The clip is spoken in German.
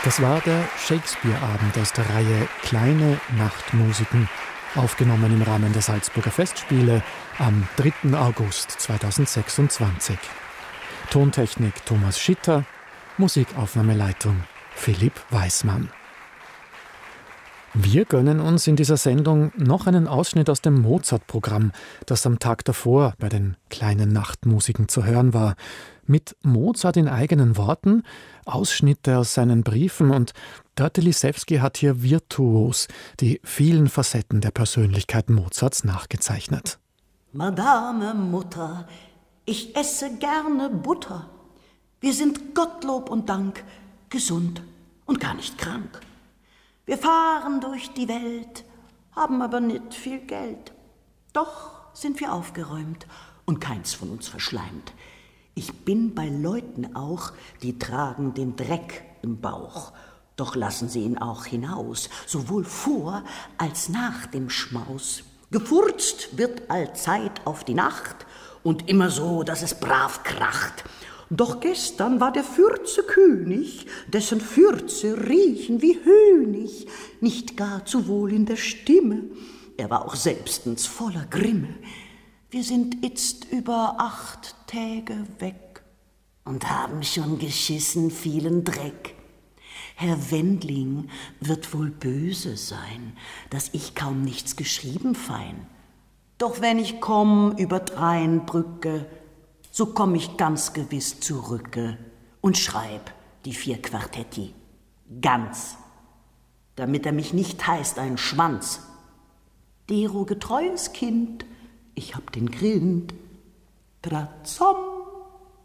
Das war der Shakespeare-Abend aus der Reihe Kleine Nachtmusiken, aufgenommen im Rahmen der Salzburger Festspiele am 3. August 2026. Tontechnik Thomas Schitter, Musikaufnahmeleitung Philipp Weismann. Wir gönnen uns in dieser Sendung noch einen Ausschnitt aus dem Mozart-Programm, das am Tag davor bei den Kleinen Nachtmusiken zu hören war. Mit Mozart in eigenen Worten, Ausschnitte aus seinen Briefen, und Dörte Lisewski hat hier virtuos die vielen Facetten der Persönlichkeit Mozarts nachgezeichnet. Madame Mutter, ich esse gerne Butter. Wir sind Gottlob und Dank gesund und gar nicht krank. Wir fahren durch die Welt, haben aber nicht viel Geld. Doch sind wir aufgeräumt und keins von uns verschleimt. Ich bin bei Leuten auch, die tragen den Dreck im Bauch. Doch lassen sie ihn auch hinaus, sowohl vor als nach dem Schmaus. Gefurzt wird allzeit auf die Nacht und immer so, dass es brav kracht. Doch gestern war der Fürzekönig, dessen Fürze riechen wie Hönig, nicht gar zu wohl in der Stimme. Er war auch selbstens voller Grimme. Wir sind itzt über 8 Tage weg und haben schon geschissen vielen Dreck. Herr Wendling wird wohl böse sein, dass ich kaum nichts geschrieben fein. Doch wenn ich komm über Dreinbrücke, so komm ich ganz gewiss zurücke und schreib die 4 Quartetti ganz, damit er mich nicht heißt ein Schwanz. Dero getreues Kind, ich hab den Grind, trazom.